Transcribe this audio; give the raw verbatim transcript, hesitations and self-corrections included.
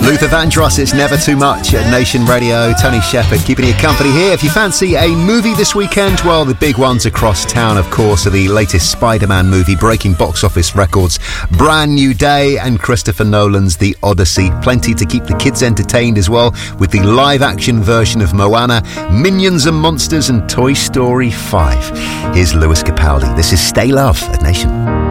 Luther Vandross, It's Never Too Much at Nation Radio. Tony Shepherd keeping you company here. If you fancy a movie this weekend, well, the big ones across town, of course, are the latest Spider-Man movie breaking box office records, Brand New Day, and Christopher Nolan's The Odyssey. Plenty to keep the kids entertained as well with the live-action version of Moana, Minions and Monsters, and Toy Story five. Here's Lewis Capaldi. This is Stay Love at Nation.